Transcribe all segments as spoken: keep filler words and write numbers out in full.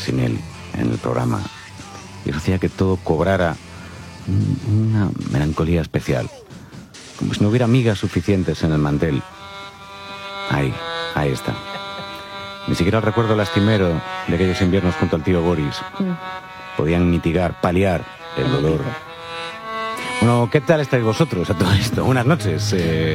sin él en el programa. Y eso hacía que todo cobrara una melancolía especial. Como si no hubiera migas suficientes en el mantel. Ahí, ahí está. Ni siquiera el recuerdo lastimero de aquellos inviernos junto al tío Boris podían mitigar, paliar el dolor. Bueno, ¿qué tal estáis vosotros a todo esto? Buenas noches. Eh...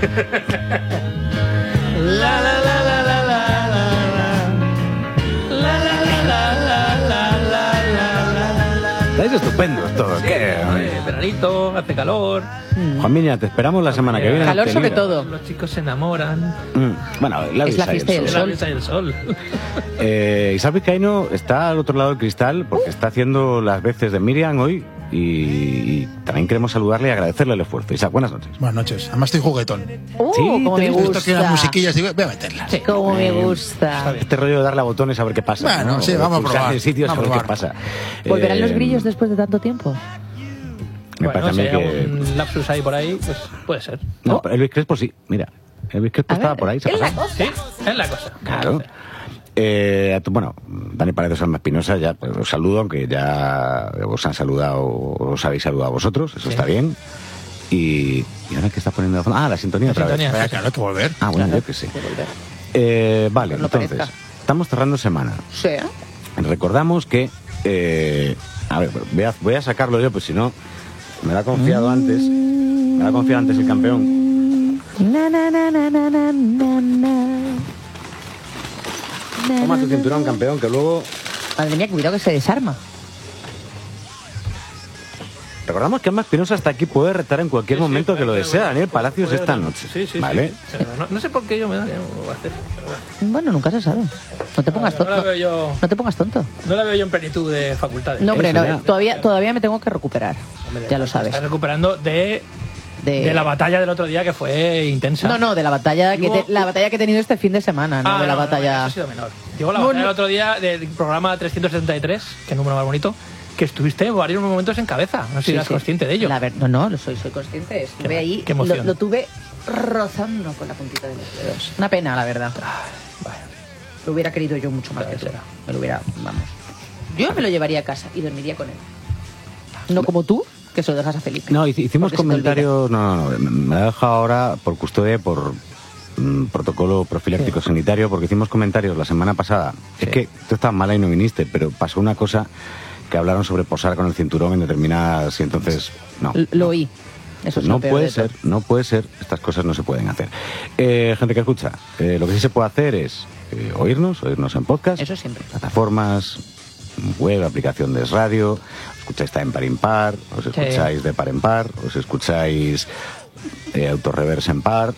la, la, la, la, la, la, la. La, la, la, la, la, la, la, la, la. Estáis estupendos todos. ¿Qué? Eh, veranito, hace calor. Juan Miña, te esperamos la semana que viene. Calor sobre todo. Los chicos se enamoran. Mm. Bueno, la es la fiesta y el sol. La y el sol. Eh, Isabel Vizcaíno está al otro lado del cristal porque está haciendo las veces de Miriam hoy y, y también queremos saludarle y agradecerle el esfuerzo. Isabel, buenas noches. Buenas noches. Además estoy juguetón. Uh, Sí, como te me he visto gusta. Esto tiene las musiquillas y voy a meterlas. Sí, como me gusta. Este rollo de darle a botones a ver qué pasa. Bueno, ¿no? sí, O vamos a pulsar probar. en sitios a Vamos ver a qué pasa. ¿Volverán Eh, los grillos después de tanto tiempo? Me Bueno, parece si a mí hay que... un lapsus ahí por ahí, pues puede ser. No, Oh. pero Elvis Crespo sí, mira. Elvis Crespo A estaba ver, por ahí. ¿se ha es la pasado? cosa. Sí, es la cosa. Claro. Eh, a tu- bueno, Dani Paredes, Alma Espinosa, ya pues, os saludo, aunque ya os han saludado, os habéis saludado a vosotros, eso Sí. está bien. Y, y ahora que está poniendo de fondo- ah, la sintonía La otra sintonía. vez. Eh, claro, hay que volver. Ah, bueno, Claro, yo que sé. hay que volver. Eh, vale, No entonces, parezca. estamos cerrando semana. Sí. Recordamos que, eh, a ver, voy a, voy a sacarlo yo, pues si no, me lo ha confiado antes, me lo ha confiado antes el campeón. Na, na, na, na, na, na, na, na. Toma tu cinturón, campeón, que luego... Madre mía, cuidado que se desarma. Recordamos que Alma Espinosa está aquí, puede retar en cualquier Sí, sí, momento que lo puede, desea puede, Daniel puede, Palacios puede, esta puede. noche. Sí, sí, ¿vale? sí, sí. Pero no, no sé por qué yo me da que no lo voy a hacer. Pero bueno. Bueno, nunca se sabe. No te pongas No, no la tonto. veo yo- No te pongas tonto. No la veo yo en plenitud de facultades. No, hombre, Eso no, ya. todavía, todavía me tengo que recuperar. Hombre, Ya lo está sabes. recuperando de, De... de la batalla del otro día que fue intensa. No, no, de la batalla que Hubo- te- la batalla que he tenido este fin de semana, no Ah, de la no, no, batalla. eso ha sido menor. Digo, la No, batalla no. del otro día del programa trescientos setenta y tres, que número más bonito, que estuviste varios momentos en cabeza. No sé si Sí, eras sí. consciente de ello. La ver- no, no, lo soy, soy consciente. Estuve Qué- ahí, qué lo, emoción. lo tuve rozando con la puntita de los dedos. Una pena, la verdad. Vaya. Lo hubiera querido yo mucho más que tú. será. Me lo hubiera, vamos. Yo me lo llevaría a casa y dormiría con él. No como tú, que se lo dejas a Felipe. No, hic- hicimos Porque se te comentarios... No, no, no, me la he dejado ahora por custodia, por mm, protocolo profiláctico sanitario, porque hicimos comentarios la semana pasada. Sí. Es que tú estabas mala y no viniste, pero pasó una cosa que hablaron sobre posar con el cinturón en determinadas... Y entonces, no. L- Lo oí. Eso es no lo peor puede de todo. ser, no puede ser, estas cosas no se pueden hacer. Eh, gente que escucha, eh, lo que sí se puede hacer es eh, oírnos, oírnos en podcast, Eso siempre. plataformas, web, aplicación de radio, escucháis también par impar, os escucháis de par en par, os escucháis eh, autorreverse en par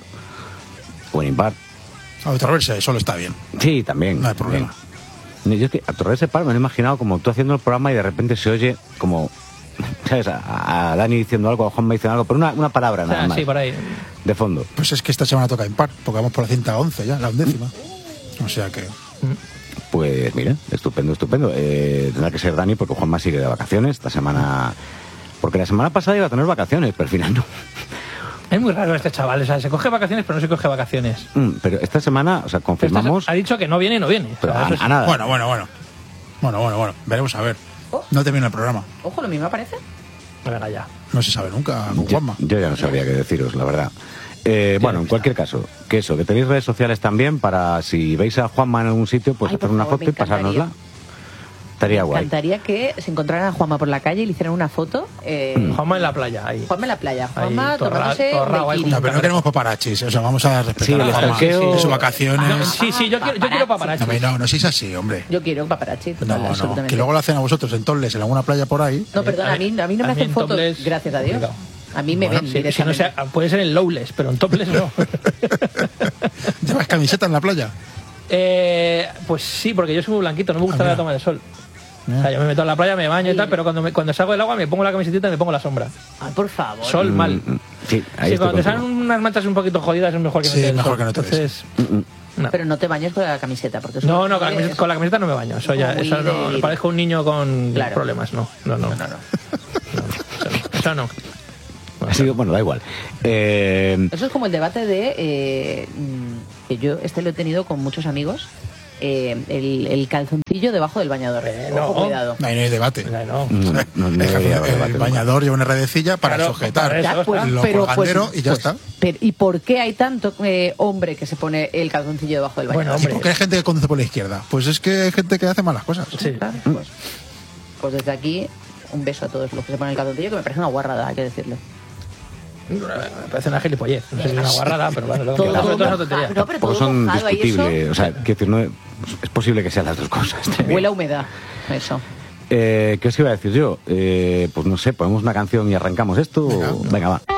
o en impar. Autorreverse, solo está bien. Sí, también. No hay problema. también. Yo es que autorreverse en par me lo he imaginado como tú haciendo el programa y de repente se oye como... ¿Sabes? A, a Dani diciendo algo, a Juanma diciendo algo, pero una, una palabra O sea, nada más. sí, por ahí. De fondo. Pues es que esta semana toca impar, porque vamos por la cinta once ya, la undécima. O sea que... Pues mira, estupendo, estupendo. Eh, tendrá que ser Dani porque Juanma sigue de vacaciones esta semana. Porque la semana pasada iba a tener vacaciones, pero al final no. Es muy raro este chaval. O sea, se coge vacaciones, pero no se coge vacaciones. Mm, pero esta semana, o sea, confirmamos. Esta- Ha dicho que no viene y no viene. O Pero sea, a, eso es- a nada. Bueno, bueno, bueno. Bueno, bueno, bueno. Veremos a ver. Oh. No termina el programa. Ojo, lo mismo aparece. Venga, ya. No se sabe nunca con yo, Juanma. yo ya no sabría qué deciros, la verdad. Eh, bueno, en cualquier caso, que eso, que tenéis redes sociales también para si veis a Juanma en algún sitio, pues Ay, hacer por una favor, foto me y pasárnosla. Estaría Me guay. encantaría que se encontraran a Juanma por la calle y le hicieran una foto. Eh, Mm. Juanma en la playa, ahí. Juanma en la playa. Ahí, Juanma torra- tomándose torrao, un ahí daiquiri. No, pero no queremos paparachis. O sea, vamos a respetar Sí, a el Juanma stalkeo- en sus vacaciones. Sí, sí, yo quiero, yo quiero paparazzi. No, no, no seáis así, hombre. Yo quiero paparazzi. No, no, absolutamente. que luego lo hacen a vosotros en Tolles, en alguna playa por ahí. No, perdón, a mí, a mí no me A mí hacen en fotos, topless, gracias a Dios. complicado. A mí me Bueno, ven Si, si no directamente. sea, puede ser en lowless, pero en topless no. ¿Llevas camiseta en la playa? eh, pues sí, porque yo soy muy blanquito, no me gusta Ah, la mira. toma del sol. O sea, yo me meto en la playa, me baño y Ay. tal, pero cuando, me, cuando salgo del agua me pongo la camiseta y me pongo la sombra. Ay, por favor. Sol mal. Mm, mm, sí, ahí Sí, estoy cuando te contigo. salen unas manchas un poquito jodidas es mejor que no Sí, te des mejor sol. que no te des. Entonces, Mm, mm. no. Pero no te bañes con la camiseta. Porque eso No, no, con la, es- camiseta, con la camiseta no me baño. Eso ya, Muy eso no. débil. Me parezco un niño con Claro. problemas. No, no, no. No, no, no. Eso no. Así que, bueno, da igual. Eh, Eso es como el debate de... eh, mm, que yo este lo he tenido con muchos amigos. eh, el, el calzoncillo debajo del bañador. Eh, Ojo, no. cuidado. No, ahí no hay debate. No, no. No, no, no el, debería haber el debate. bañador lleva una redecilla para Claro, sujetar para eso Ya, pues, lo pero, colgandero pues, y ya pues, está. pero, ¿y por qué hay tanto eh, hombre que se pone el calzoncillo debajo del Bueno, bañador? hombre. Porque hay gente que conduce por la izquierda. Pues es que hay gente que hace malas cosas. Sí. Claro, pues, pues desde aquí, un beso a todos los que se ponen el calzoncillo, que me parece una guarrada, hay que decirlo. Me parece una gilipollez. No sé si es una guarrada, pero bueno, lo que Todo sobre todo es una mojado, tontería. no, pero Porque todo son mojado ahí, eso discutibles. O sea, quiero decir, no, es posible que sean las dos cosas. huele a humedad, eso. Eh, ¿Qué os iba a decir yo? Eh, pues no sé, ponemos una canción y arrancamos esto. Venga. Venga va.